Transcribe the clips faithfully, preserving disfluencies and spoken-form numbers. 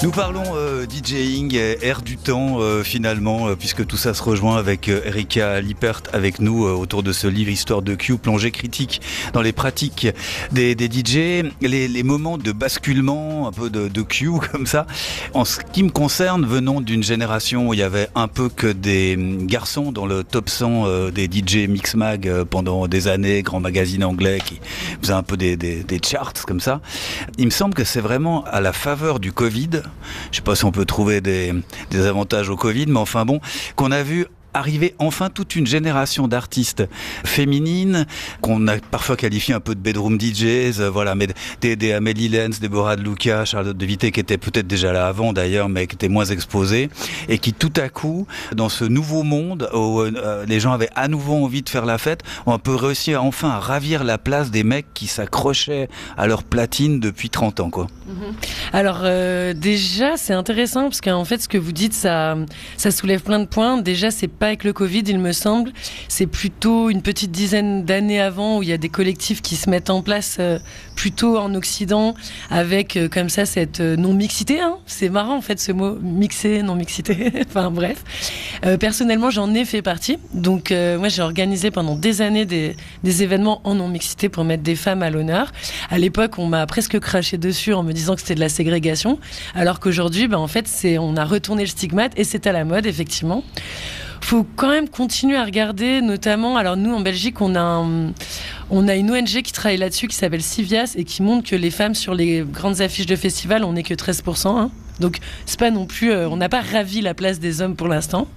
Nous parlons euh, DJing, air du temps euh, finalement, euh, puisque tout ça se rejoint avec euh, Erika Lippert avec nous euh, autour de ce livre Histoire de Q, plongée critique dans les pratiques des, des D J, les, les moments de basculement, un peu de, de Q comme ça. En ce qui me concerne, venons d'une génération où il y avait un peu que des garçons dans le top cent euh, des D J Mixmag euh, pendant des années, grand magazine anglais qui faisait un peu des, des, des charts comme ça. Il me semble que c'est vraiment à la faveur du Covid, je sais pas si on peut trouver des, des avantages au Covid, mais enfin bon, qu'on a vu arriver enfin toute une génération d'artistes féminines qu'on a parfois qualifié un peu de bedroom D Js, euh, voilà, mais des, des Amélie Lenz, Déborah de Luca, Charlotte de Vité qui étaient peut-être déjà là avant d'ailleurs, mais qui étaient moins exposées et qui tout à coup, dans ce nouveau monde où euh, les gens avaient à nouveau envie de faire la fête, ont un peu réussi à, enfin à ravir la place des mecs qui s'accrochaient à leur platine depuis trente ans, quoi. Alors euh, déjà c'est intéressant parce qu'en fait ce que vous dites ça, ça soulève plein de points. Déjà c'est pas avec le Covid il me semble, c'est plutôt une petite dizaine d'années avant où il y a des collectifs qui se mettent en place euh, plutôt en Occident avec euh, comme ça cette euh, non-mixité, hein. C'est marrant en fait ce mot mixé, non-mixité, enfin bref. Euh, personnellement j'en ai fait partie, donc euh, moi j'ai organisé pendant des années des, des événements en non-mixité pour mettre des femmes à l'honneur. À l'époque on m'a presque craché dessus en me disant que c'était de la ségrégation, alors qu'aujourd'hui, ben, en fait, c'est, on a retourné le stigmate et c'est à la mode, effectivement. Faut quand même continuer à regarder, notamment, alors nous, en Belgique, on a, un, on a une O N G qui travaille là-dessus, qui s'appelle Civias, et qui montre que les femmes sur les grandes affiches de festivals, on n'est que treize pour cent. Hein. Donc, c'est pas non plus, euh, on n'a pas ravi la place des hommes pour l'instant.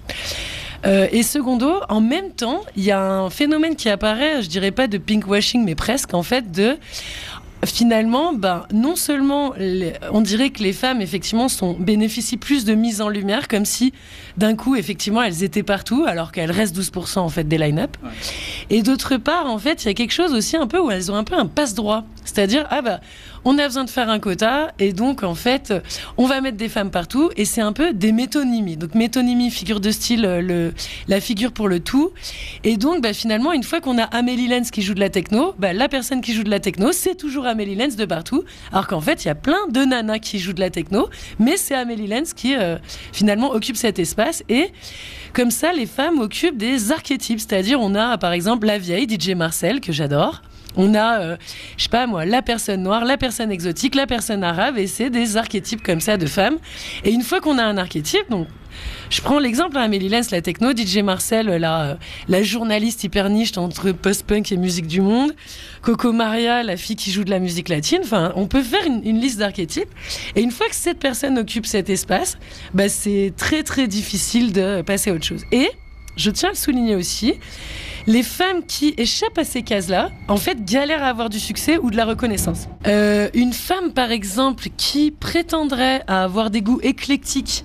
Euh, et secondo, en même temps, il y a un phénomène qui apparaît, je dirais pas de pinkwashing, mais presque, en fait, de... Finalement, ben, non seulement les, on dirait que les femmes effectivement sont, bénéficient plus de mise en lumière, comme si d'un coup effectivement elles étaient partout, alors qu'elles restent douze pour cent en fait des line-up. Ouais. Et d'autre part, en fait, il y a quelque chose aussi un peu où elles ont un peu un passe-droit, c'est-à-dire ah bah on a besoin de faire un quota et donc en fait on va mettre des femmes partout et c'est un peu des métonymies. Donc métonymie, figure de style, le, la figure pour le tout. Et donc bah, finalement une fois qu'on a Amélie Lenz qui joue de la techno, bah, la personne qui joue de la techno c'est toujours Amélie Lenz de partout, alors qu'en fait il y a plein de nanas qui jouent de la techno, mais c'est Amélie Lenz qui euh, finalement occupe cet espace. Et comme ça les femmes occupent des archétypes, c'est-à-dire on a par exemple la vieille D J Marcel que j'adore. On a, euh, je sais pas moi, la personne noire, la personne exotique, la personne arabe, et c'est des archétypes comme ça de femmes. Et une fois qu'on a un archétype, donc je prends l'exemple à Amélie Lenz, la techno, D J Marcel, la, la journaliste hyper niche entre post-punk et musique du monde, Coco Maria, la fille qui joue de la musique latine. Enfin, on peut faire une, une liste d'archétypes. Et une fois que cette personne occupe cet espace, bah, c'est très très difficile de passer à autre chose. Et je tiens à le souligner aussi, les femmes qui échappent à ces cases-là, en fait, galèrent à avoir du succès ou de la reconnaissance. Euh, une femme, par exemple, qui prétendrait à avoir des goûts éclectiques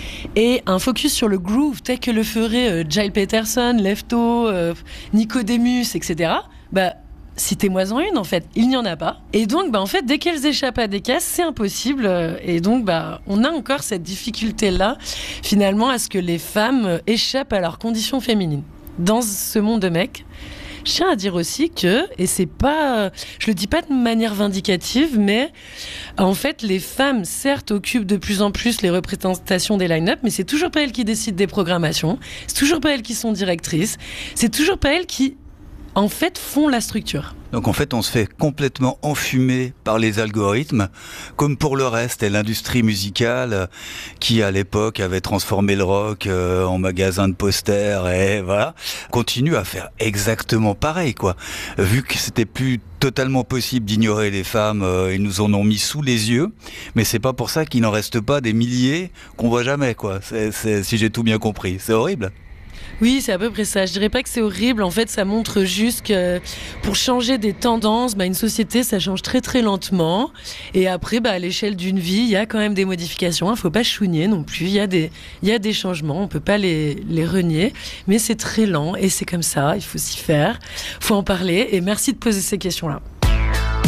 et un focus sur le groove, tel que le ferait euh, Giles Peterson, Lefto, euh, Nicodemus, et cetera, bah, citez-moi-en une, en fait. Il n'y en a pas. Et donc, bah, en fait, dès qu'elles échappent à des cases, c'est impossible. Et donc, bah, on a encore cette difficulté-là, finalement, à ce que les femmes échappent à leurs conditions féminines. Dans ce monde de mecs, je tiens à dire aussi que, et c'est pas, je le dis pas de manière vindicative, mais en fait, les femmes, certes, occupent de plus en plus les représentations des line-up, mais c'est toujours pas elles qui décident des programmations, c'est toujours pas elles qui sont directrices, c'est toujours pas elles qui, en fait, font la structure. Donc en fait, on se fait complètement enfumer par les algorithmes, comme pour le reste, et l'industrie musicale qui, à l'époque, avait transformé le rock euh, en magasin de posters, et voilà, continue à faire exactement pareil, quoi. Vu que c'était plus totalement possible d'ignorer les femmes, euh, ils nous en ont mis sous les yeux, mais c'est pas pour ça qu'il n'en reste pas des milliers qu'on voit jamais, quoi. C'est, c'est, si j'ai tout bien compris, c'est horrible. Oui, c'est à peu près ça. Je dirais pas que c'est horrible. En fait, ça montre juste que pour changer des tendances, bah, une société, ça change très très lentement. Et après, bah, à l'échelle d'une vie, il y a quand même des modifications. Il faut pas chougner non plus. Il y a des, il y a des changements. On peut pas les, les renier. Mais c'est très lent et c'est comme ça. Il faut s'y faire. Il faut en parler. Et merci de poser ces questions-là.